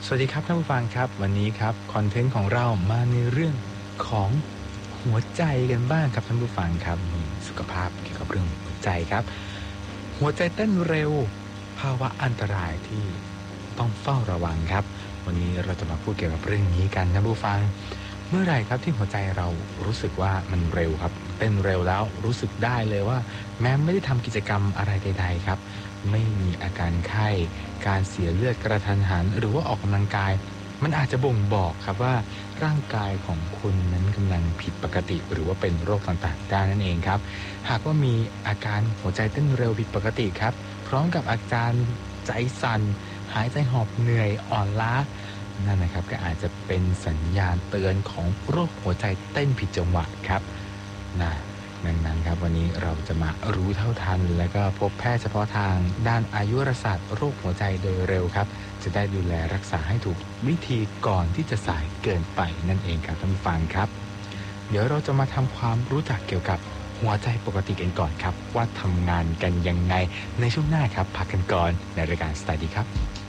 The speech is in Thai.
สวัสดีครับท่านผู้ฟังครับวันนี้ครับคอนเทนต์ของเรามาในเรื่องของหัวใจกันบ้างครับท่านผู้ฟังครับสุขภาพเกี่ยวกับเรื่องหัวใจครับหัวใจเต้นเร็วภาวะอันตรายที่ต้องเฝ้าระวังครับวันนี้เราจะมาพูดเกี่ยวกับเรื่องนี้กันท่านผู้ฟังเมื่อไหร่ครับที่หัวใจเรารู้สึกว่ามันเร็วครับเต้นเร็วแล้วรู้สึกได้เลยว่าแม้ไม่ได้ทำกิจกรรมอะไรใดๆครับไม่มีอาการไข้การเสียเลือดกระทันหันหรือว่าออกกำลังกายมันอาจจะบ่งบอกครับว่าร่างกายของคุณนั้นกำลังผิดปกติหรือว่าเป็นโรคต่างๆได้นั่นเองครับหากว่ามีอาการหัวใจเต้นเร็วผิดปกติครับพร้อมกับอาการใจสั่นหายใจหอบเหนื่อยอ่อนล้านั่นนะครับก็อาจจะเป็นสัญญาณเตือนของโรคหัวใจเต้นผิดจังหวะครับดังนั้นครับวันนี้เราจะมารู้เท่าทันและก็พบแพทย์เฉพาะทางด้านอายุรศาสตร์โรคหัวใจโดยเร็วครับจะได้ดูแลรักษาให้ถูกวิธีก่อนที่จะสายเกินไปนั่นเองครับท่านผู้ฟังครับเดี๋ยวเราจะมาทำความรู้จักเกี่ยวกับหัวใจปกติกันก่อนครับว่าทำงานกันยังไงในช่วงหน้าครับพักกันก่อนในรายการสไตล์ดีครับ